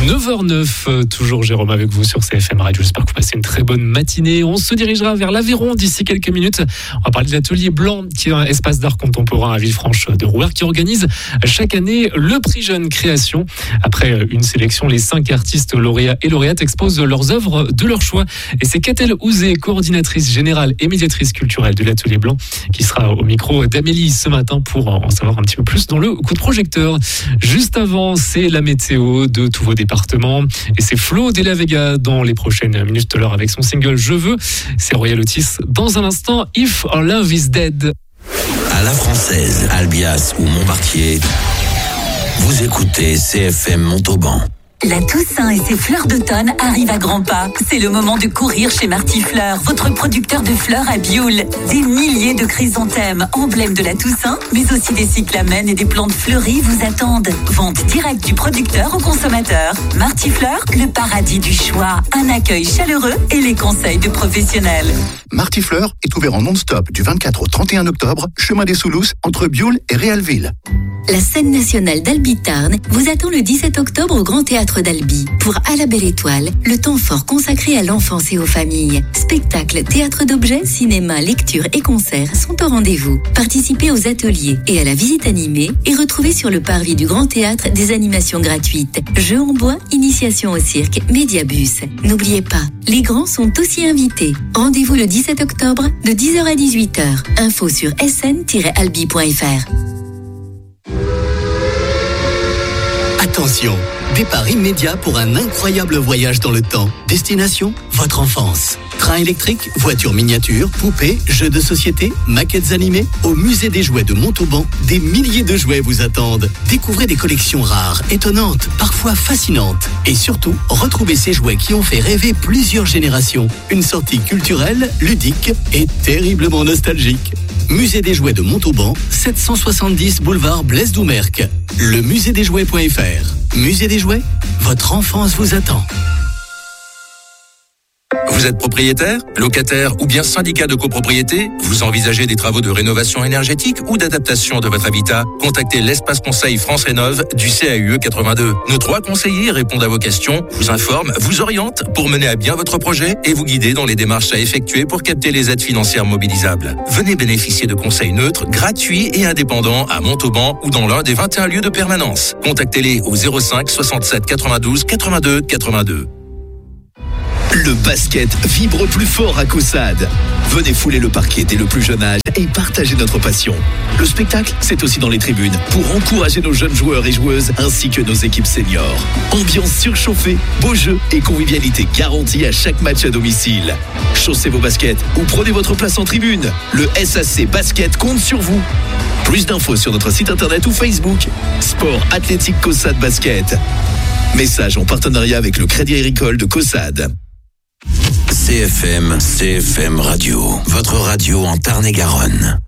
9h09, toujours Jérôme avec vous sur CFM Radio. J'espère que vous passez une très bonbonne matinée. On se dirigera vers l'Aveyron d'ici quelques minutes. On va parler de l'Atelier Blanc, qui est un espace d'art contemporain à Villefranche-de-Rouergue, qui organise chaque année le prix Jeune Création. Après une sélection, les 5 artistes lauréats et lauréates exposent leurs œuvres de leur choix. Et c'est Catel Ouzé, coordinatrice générale et médiatrice culturelle de l'Atelier Blanc, qui sera au micro d'Amélie ce matin pour en savoir un petit peu plus dans le coup de projecteur. Juste avant, c'est la météo de tous vos départements. Et c'est Flo de la Vega dans les prochaines minutes de l'heure avec son single Je veux. C'est Royal Otis. Dans un instant, If Our Love Is Dead. À la Française, Albias ou Montmartier, vous écoutez CFM Montauban. La Toussaint et ses fleurs d'automne arrivent à grands pas. C'est le moment de courir chez Marty Fleurs, votre producteur de fleurs à Bioul. Des milliers de chrysanthèmes, emblèmes de la Toussaint, mais aussi des cyclamènes et des plantes fleuries vous attendent. Vente directe du producteur au consommateur. Marty Fleurs, le paradis du choix. Un accueil chaleureux et les conseils de professionnels. Marty Fleurs est ouvert en non-stop du 24 au 31 octobre, chemin des Soulous, entre Bioul et Réalville. La scène nationale d'Albi-Tarn vous attend le 17 octobre au Grand Théâtre d'Albi pour À la Belle Étoile, le temps fort consacré à l'enfance et aux familles. Spectacles, théâtre d'objets, cinéma, lecture et concerts sont au rendez-vous. Participez aux ateliers et à la visite animée et retrouvez sur le parvis du Grand Théâtre des animations gratuites. Jeux en bois, initiation au cirque, médiabus. N'oubliez pas, les grands sont aussi invités. Rendez-vous le 17 octobre de 10h à 18h. Info sur sn-albi.fr. Attention, départ immédiat pour un incroyable voyage dans le temps. Destination, votre enfance. Train électrique, voiture miniature, poupées, jeux de société, maquettes animées. Au musée des jouets de Montauban, des milliers de jouets vous attendent. Découvrez des collections rares, étonnantes, parfois fascinantes. Et surtout, retrouvez ces jouets qui ont fait rêver plusieurs générations. Une sortie culturelle, ludique et terriblement nostalgique. Musée des jouets de Montauban, 770 boulevard Blaise Doumerc. Le musédesjouets.fr. Musée des jouets, votre enfance vous attend. Vous êtes propriétaire, locataire ou bien syndicat de copropriété? Vous envisagez des travaux de rénovation énergétique ou d'adaptation de votre habitat? Contactez l'espace conseil France Rénov du CAUE 82. Nos 3 conseillers répondent à vos questions, vous informent, vous orientent pour mener à bien votre projet et vous guider dans les démarches à effectuer pour capter les aides financières mobilisables. Venez bénéficier de conseils neutres, gratuits et indépendants à Montauban ou dans l'un des 21 lieux de permanence. Contactez-les au 05 67 92 82 82. Le basket vibre plus fort à Caussade. Venez fouler le parquet dès le plus jeune âge et partager notre passion. Le spectacle, c'est aussi dans les tribunes pour encourager nos jeunes joueurs et joueuses ainsi que nos équipes seniors. Ambiance surchauffée, beaux jeux et convivialité garantie à chaque match à domicile. Chaussez vos baskets ou prenez votre place en tribune. Le SAC Basket compte sur vous. Plus d'infos sur notre site internet ou Facebook. Sport Athlétique Caussade Basket. Message en partenariat avec le Crédit Agricole de Caussade. CFM Radio, votre radio en Tarn-et-Garonne.